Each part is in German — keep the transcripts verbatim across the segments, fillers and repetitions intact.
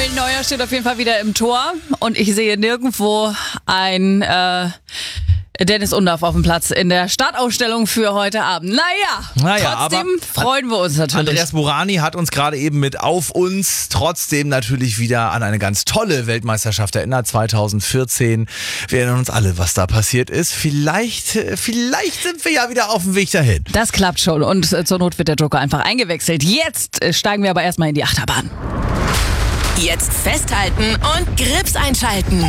Manuel Neuer steht auf jeden Fall wieder im Tor und ich sehe nirgendwo ein äh, Dennis Undaff auf dem Platz in der Startausstellung für heute Abend. Naja, naja trotzdem freuen wir uns natürlich. Andreas Burani hat uns gerade eben mit auf uns trotzdem natürlich wieder an eine ganz tolle Weltmeisterschaft erinnert, zwanzig vierzehn. Wir erinnern uns alle, was da passiert ist. Vielleicht, vielleicht sind wir ja wieder auf dem Weg dahin. Das klappt schon und zur Not wird der Joker einfach eingewechselt. Jetzt steigen wir aber erstmal in die Achterbahn. Jetzt festhalten und Grips einschalten.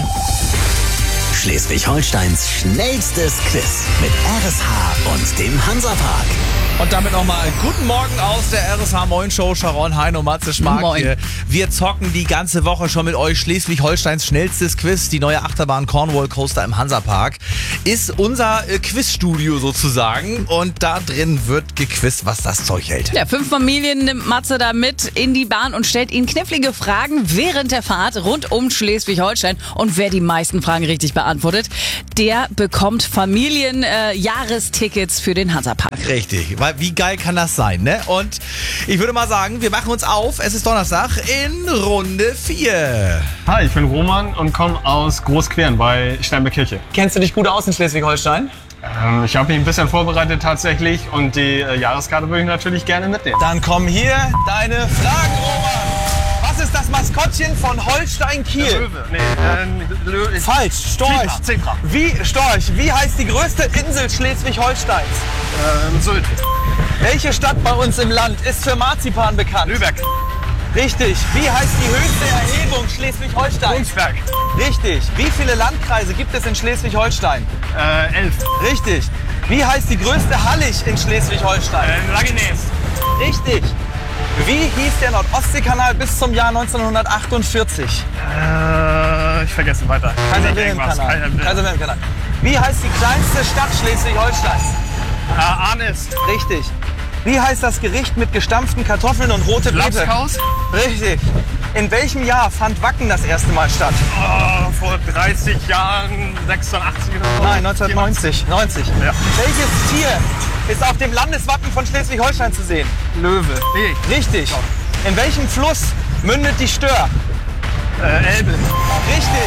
Schleswig-Holsteins schnellstes Quiz mit R S H und dem Hansapark. Und damit nochmal guten Morgen aus der R S H Moin Show. Sharon, Heino, Matze, Schmark Moin. hier. Wir zocken die ganze Woche schon mit euch Schleswig-Holsteins schnellstes Quiz. Die neue Achterbahn Cornwall Coaster im Hansapark ist unser äh, Quizstudio sozusagen. Und da drin wird gequizt, was das Zeug hält. Ja, fünf Familien nimmt Matze da mit in die Bahn und stellt ihnen knifflige Fragen während der Fahrt rund um Schleswig-Holstein. Und wer die meisten Fragen richtig beantwortet, der bekommt Familien-Jahrestickets äh, für den Hansapark. Richtig, weil wie geil kann das sein, ne? Und ich würde mal sagen, wir machen uns auf. Es ist Donnerstag in Runde vier. Hi, ich bin Roman und komme aus Großqueren bei Steinberg-Kirche. Kennst du dich gut aus in Schleswig-Holstein? Ähm, ich habe mich ein bisschen vorbereitet tatsächlich und die äh, Jahreskarte würde ich natürlich gerne mitnehmen. Dann kommen hier deine Fragen, Roman. Was ist das Maskottchen von Holstein Kiel? Löwe. Nee, ähm, Löwe. Falsch, Storch. Zebra, Zebra. Wie, Storch, wie heißt die größte Insel Schleswig-Holsteins? Ähm, Sylt. Welche Stadt bei uns im Land ist für Marzipan bekannt? Lübeck. Richtig. Wie heißt die höchste Erhebung Schleswig-Holsteins? Brunsberg. Richtig. Wie viele Landkreise gibt es in Schleswig-Holstein? Äh, elf. Richtig. Wie heißt die größte Hallig in Schleswig-Holstein? Äh, Langenäs. Richtig. Wie hieß der Nord-Ostsee-Kanal bis zum Jahr neunzehnhundertachtundvierzig? Äh, ich vergesse weiter. Kaiser-Wilhelm-Kanal. Kaiser- Kaiser-Wilhelm-Kanal. Wie heißt die kleinste Stadt Schleswig-Holsteins? Äh, Arnis. Richtig. Wie heißt das Gericht mit gestampften Kartoffeln und rote Beete? Lapskaus. Richtig. In welchem Jahr fand Wacken das erste Mal statt? Oh, vor dreißig Jahren, sechsundachtzig oder so. Nein, neunzehnhundertneunzig. neunzig. Ja. Welches Tier ist auf dem Landeswappen von Schleswig-Holstein zu sehen? Löwe. Nee. Richtig. In welchem Fluss mündet die Stör? Äh, Elbe. Richtig.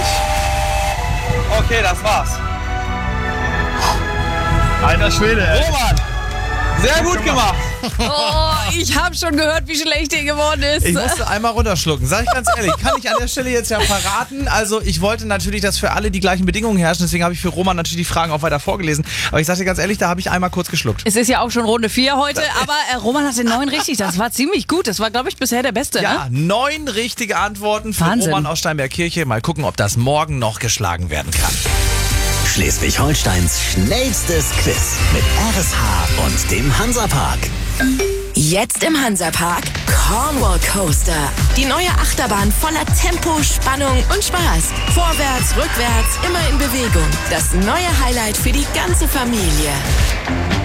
Okay, das war's. Alter Schwede, ey. Roman, sehr gut gemacht. Oh, ich habe schon gehört, wie schlecht ihr geworden ist. Ich musste einmal runterschlucken, sag ich ganz ehrlich. Kann ich an der Stelle jetzt ja verraten. Also ich wollte natürlich, dass für alle die gleichen Bedingungen herrschen. Deswegen habe ich für Roman natürlich die Fragen auch weiter vorgelesen. Aber ich sage dir ganz ehrlich, da habe ich einmal kurz geschluckt. Es ist ja auch schon Runde vier heute, aber äh, Roman hatte neun richtig. Das war ziemlich gut. Das war, glaube ich, bisher der Beste. Ja, Ne? neun richtige Antworten für Wahnsinn. Roman aus Steinberg-Kirche. Mal gucken, ob das morgen noch geschlagen werden kann. Schleswig-Holsteins schnellstes Quiz mit R S H und dem Hansapark. Jetzt im Hansapark Cornwall Coaster. Die neue Achterbahn voller Tempo, Spannung und Spaß. Vorwärts, rückwärts, immer in Bewegung. Das neue Highlight für die ganze Familie.